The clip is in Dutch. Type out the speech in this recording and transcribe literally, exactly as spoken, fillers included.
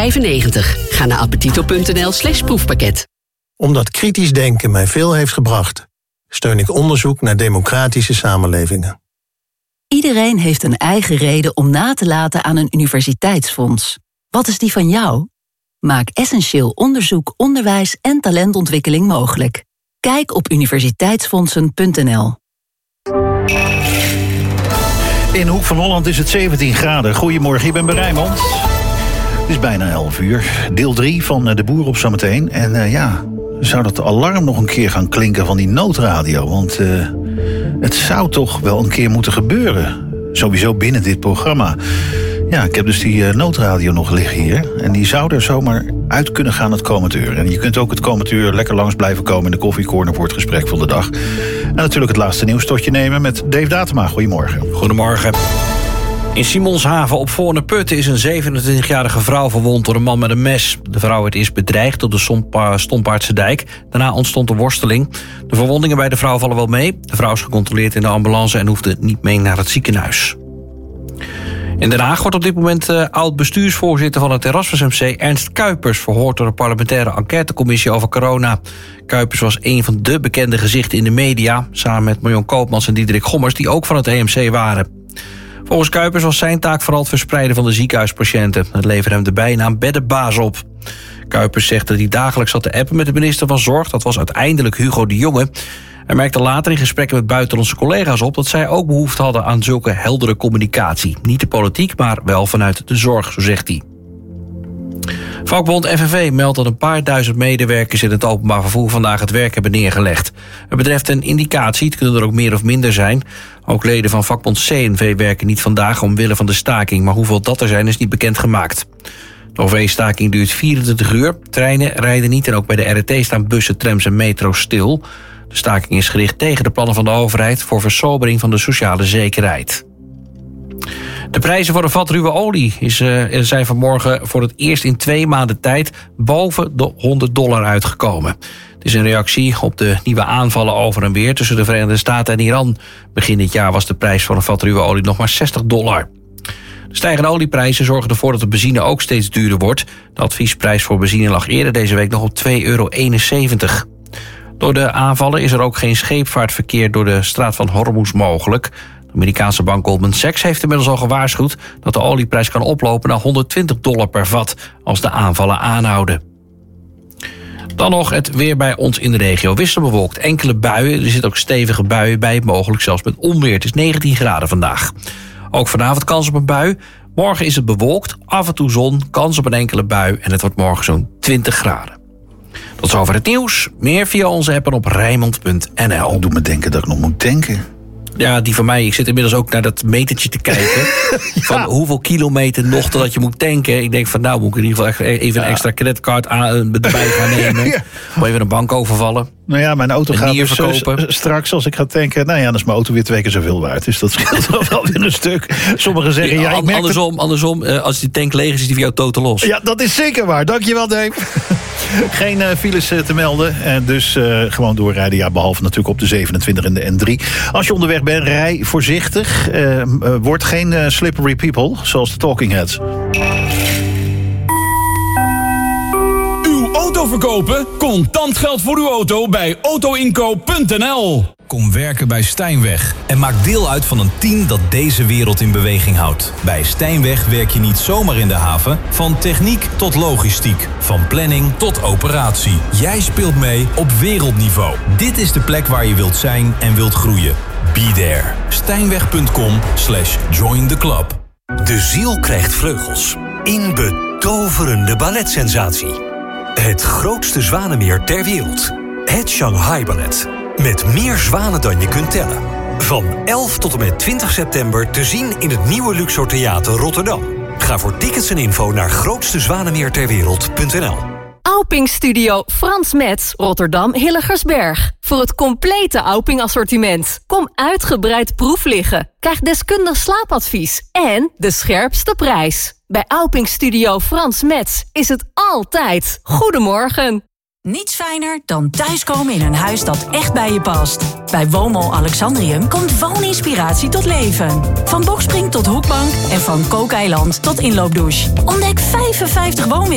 vijfennegentig. Ga naar appetito.nl slash proefpakket. Omdat kritisch denken mij veel heeft gebracht, steun ik onderzoek naar democratische samenlevingen. Iedereen heeft een eigen reden om na te laten aan een universiteitsfonds. Wat is die van jou? Maak essentieel onderzoek, onderwijs en talentontwikkeling mogelijk. Kijk op universiteitsfondsen punt n l. In Hoek van Holland is het zeventien graden. Goedemorgen, ik ben bij Rijnmond. Het is bijna elf uur. Deel drie van De Boer op zometeen. En uh, ja, zou dat alarm nog een keer gaan klinken van die noodradio? Want uh, het zou toch wel een keer moeten gebeuren. Sowieso binnen dit programma. Ja, ik heb dus die uh, noodradio nog liggen hier. En die zou er zomaar uit kunnen gaan het komend uur. En je kunt ook het komend uur lekker langs blijven komen in de koffiecorner voor het gesprek van de dag. En natuurlijk het laatste nieuws tot je nemen met Dave Datema. Goedemorgen. Goedemorgen. In Simonshaven op Voorne-Putten is een zevenentwintigjarige vrouw verwond door een man met een mes. De vrouw werd eerst bedreigd op de Stompaardse dijk. Daarna ontstond een worsteling. De verwondingen bij de vrouw vallen wel mee. De vrouw is gecontroleerd in de ambulance en hoefde niet mee naar het ziekenhuis. In Den Haag wordt op dit moment uh, oud-bestuursvoorzitter van het Erasmus M C... Ernst Kuipers verhoord door de parlementaire enquêtecommissie over corona. Kuipers was een van de bekende gezichten in de media... samen met Marion Koopmans en Diederik Gommers, die ook van het E M C waren. Volgens Kuipers was zijn taak vooral het verspreiden van de ziekenhuispatiënten. Het leverde hem de bijnaam beddenbaas op. Kuipers zegt dat hij dagelijks zat te appen met de minister van Zorg. Dat was uiteindelijk Hugo de Jonge. Hij merkte later in gesprekken met buitenlandse collega's op... dat zij ook behoefte hadden aan zulke heldere communicatie. Niet de politiek, maar wel vanuit de zorg, zo zegt hij. Vakbond F N V meldt dat een paar duizend medewerkers... in het openbaar vervoer vandaag het werk hebben neergelegd. Het betreft een indicatie, het kunnen er ook meer of minder zijn. Ook leden van vakbond C N V werken niet vandaag omwille van de staking... maar hoeveel dat er zijn is niet bekendgemaakt. De O V-staking duurt vierentwintig uur. Treinen rijden niet en ook bij de R T staan bussen, trams en metro's stil... De staking is gericht tegen de plannen van de overheid... voor versobering van de sociale zekerheid. De prijzen voor een vat ruwe olie is, uh, zijn vanmorgen voor het eerst in twee maanden tijd... boven de honderd dollar uitgekomen. Het is een reactie op de nieuwe aanvallen over en weer... tussen de Verenigde Staten en Iran. Begin dit jaar was de prijs voor een vat ruwe olie nog maar zestig dollar. De stijgende olieprijzen zorgen ervoor dat de benzine ook steeds duurder wordt. De adviesprijs voor benzine lag eerder deze week nog op twee euro eenenzeventig. Door de aanvallen is er ook geen scheepvaartverkeer door de straat van Hormuz mogelijk. De Amerikaanse bank Goldman Sachs heeft inmiddels al gewaarschuwd... dat de olieprijs kan oplopen naar honderdtwintig dollar per vat... als de aanvallen aanhouden. Dan nog het weer bij ons in de regio. Wisselbewolkt, enkele buien. Er zitten ook stevige buien bij, mogelijk zelfs met onweer. Het is negentien graden vandaag. Ook vanavond kans op een bui. Morgen is het bewolkt, af en toe zon, kans op een enkele bui... en het wordt morgen zo'n twintig graden. Tot zover het nieuws. Meer via onze app en op rijnmond punt n l. Doe me denken dat ik nog moet tanken. Ja, die van mij. Ik zit inmiddels ook naar dat metertje te kijken. ja. Van hoeveel kilometer nog totdat je moet tanken. Ik denk van nou moet ik in ieder geval even een extra creditcard aan, erbij gaan nemen. ja. Of even een bank overvallen. Nou ja, mijn auto gaat dus uh, straks als ik ga tanken... nou ja, dan is mijn auto weer twee keer zoveel waard. Dus dat scheelt wel, wel weer een stuk. Sommigen zeggen... ja, ja, ik merk andersom, het... andersom uh, als die tank leeg is, is die voor jou totaal los. Ja, dat is zeker waar. Dankjewel, Dave. Geen uh, files uh, te melden. En dus uh, gewoon doorrijden. Ja, behalve natuurlijk op de zevenentwintig en de N drie. Als je onderweg bent, rij voorzichtig. Uh, uh, word geen uh, slippery people, zoals de Talking Heads. Auto verkopen? Contant geld voor uw auto bij autoinkoop punt n l. Kom werken bij Stijnweg en maak deel uit van een team dat deze wereld in beweging houdt. Bij Stijnweg werk je niet zomaar in de haven, van techniek tot logistiek, van planning tot operatie. Jij speelt mee op wereldniveau. Dit is de plek waar je wilt zijn en wilt groeien. Be there. Stijnweg punt com slash join the club. De ziel krijgt vleugels. In betoverende balletsensatie. Het grootste zwanenmeer ter wereld. Het Shanghai Ballet. Met meer zwanen dan je kunt tellen. Van elf tot en met twintig september te zien in het nieuwe Luxor Theater Rotterdam. Ga voor tickets en info naar grootste zwanenmeer ter wereld punt n l. Auping Studio Frans Metz, Rotterdam Hillegersberg. Voor het complete Auping assortiment. Kom uitgebreid proef liggen. Krijg deskundig slaapadvies. En de scherpste prijs. Bij Auping Studio Frans Metz is het altijd Goedemorgen. Niets fijner dan thuiskomen in een huis dat echt bij je past. Bij Woonmol Alexandrium komt wooninspiratie tot leven. Van bokspring tot hoekbank en van kookeiland tot inloopdouche. Ontdek vijfenvijftig woonwinkels